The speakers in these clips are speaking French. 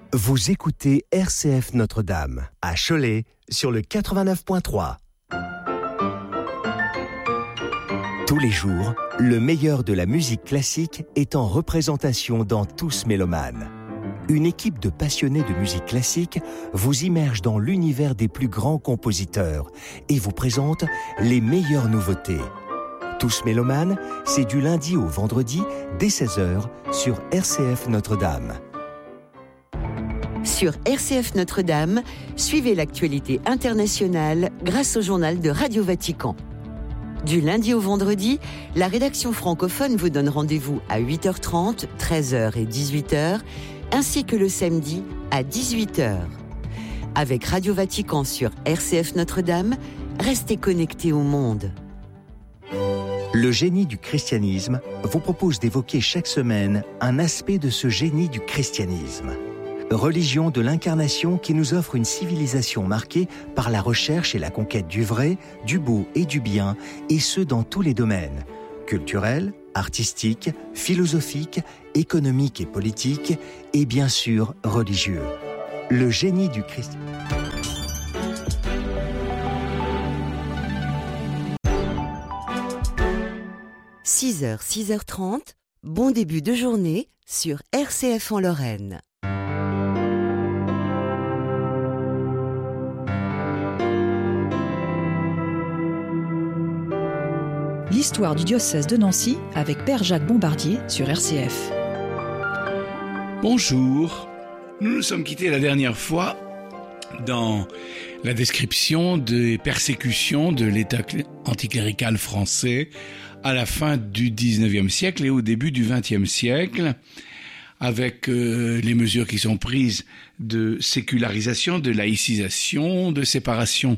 Vous écoutez RCF Notre-Dame, à Cholet, sur le 89.3. Tous les jours, le meilleur de la musique classique est en représentation dans Tous Mélomanes. Une équipe de passionnés de musique classique vous immerge dans l'univers des plus grands compositeurs et vous présente les meilleures nouveautés. Tous Mélomanes, c'est du lundi au vendredi, dès 16h, sur RCF Notre-Dame. Sur RCF Notre-Dame, suivez l'actualité internationale grâce au journal de Radio Vatican. Du lundi au vendredi, la rédaction francophone vous donne rendez-vous à 8h30, 13h et 18h, ainsi que le samedi à 18h. Avec Radio Vatican sur RCF Notre-Dame, restez connectés au monde. Le génie du christianisme vous propose d'évoquer chaque semaine un aspect de ce génie du christianisme. Religion de l'incarnation qui nous offre une civilisation marquée par la recherche et la conquête du vrai, du beau et du bien, et ce dans tous les domaines, culturels, artistiques, philosophiques, économiques et politiques, et bien sûr religieux. Le génie du christianisme. 6h, 6h30, bon début de journée sur RCF en Lorraine. L'histoire du diocèse de Nancy avec Père Jacques Bombardier sur RCF. Bonjour, nous nous sommes quittés la dernière fois dans la description des persécutions de l'État anticlérical français à la fin du 19e siècle et au début du 20e siècle, avec les mesures qui sont prises de sécularisation, de laïcisation, de séparation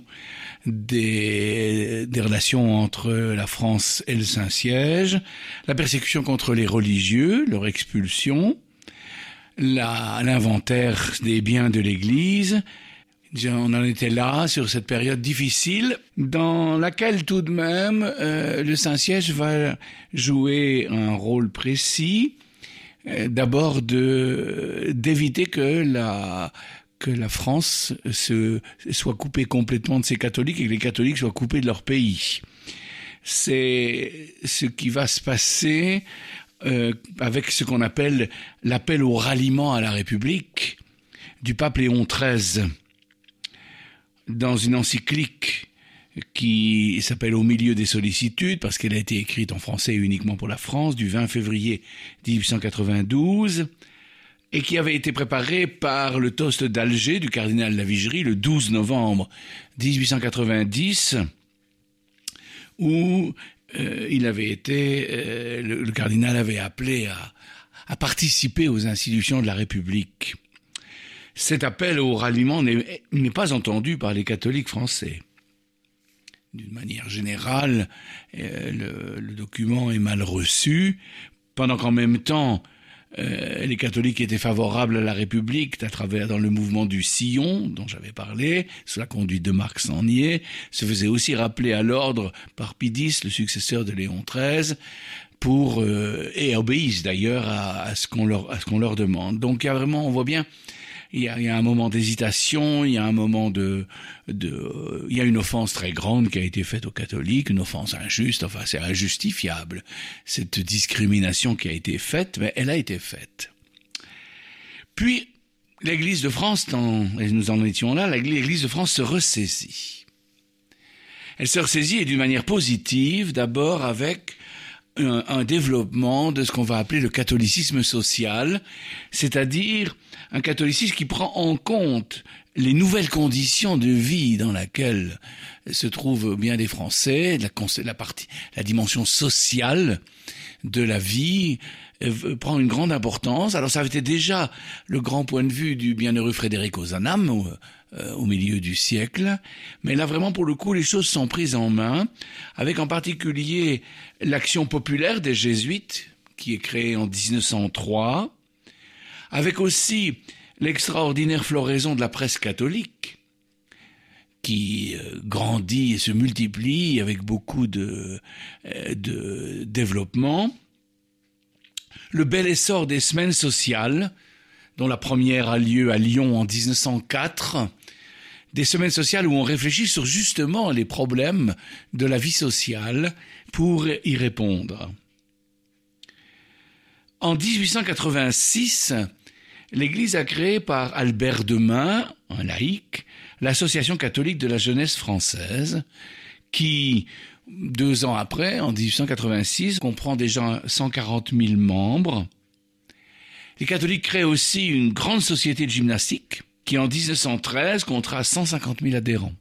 des relations entre la France et le Saint-Siège, la persécution contre les religieux, leur expulsion, l'inventaire des biens de l'Église. On en était là, sur cette période difficile, dans laquelle tout de même le Saint-Siège va jouer un rôle précis, d'abord d'éviter que la France soit coupée complètement de ses catholiques et que les catholiques soient coupés de leur pays. C'est ce qui va se passer avec ce qu'on appelle l'appel au ralliement à la République du pape Léon XIII. Dans une encyclique qui s'appelle « Au milieu des sollicitudes », parce qu'elle a été écrite en français uniquement pour la France, du 20 février 1892, et qui avait été préparée par le toast d'Alger du cardinal Lavigerie le 12 novembre 1890, où il avait été, le cardinal avait appelé à participer aux institutions de la République. Cet appel au ralliement n'est pas entendu par les catholiques français. D'une manière générale, le document est mal reçu, pendant qu'en même temps, les catholiques étaient favorables à la République dans le mouvement du Sillon, dont j'avais parlé, sous la conduite de Marc Sangnier, se faisait aussi rappeler à l'ordre par Pidis, le successeur de Léon XIII, et obéissent d'ailleurs à ce qu'on leur demande. Donc il y a vraiment, on voit bien, il y a un moment d'hésitation, il y a un moment il y a une offense très grande qui a été faite aux catholiques, une offense injuste, enfin c'est injustifiable, cette discrimination qui a été faite, mais elle a été faite. Puis, l'Église de France, et nous en étions là, l'Église de France se ressaisit. Elle se ressaisit et d'une manière positive, d'abord avec un développement de ce qu'on va appeler le catholicisme social, c'est-à-dire un catholicisme qui prend en compte les nouvelles conditions de vie dans lesquelles se trouvent bien des Français, la dimension sociale de la vie prend une grande importance. Alors ça avait été déjà le grand point de vue du bienheureux Frédéric Ozanam au milieu du siècle, mais là vraiment pour le coup les choses sont prises en main, avec en particulier l'action populaire des Jésuites qui est créée en 1903, avec aussi l'extraordinaire floraison de la presse catholique qui grandit et se multiplie avec beaucoup de développement, le bel essor des semaines sociales dont la première a lieu à Lyon en 1904. Des semaines sociales où on réfléchit sur justement les problèmes de la vie sociale pour y répondre. En 1886, l'Église a créé par Albert Demain, un laïc, l'Association catholique de la jeunesse française, qui, 2 ans après, en 1886, comprend déjà 140 000 membres. Les catholiques créent aussi une grande société de gymnastique qui, en 1913, comptera 150 000 adhérents.